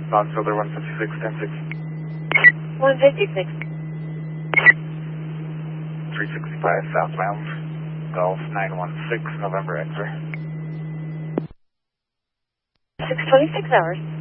Box Filter 156, 10-6. 156. 365 southbound. Golf 916, November X-ray. 6:26 hours.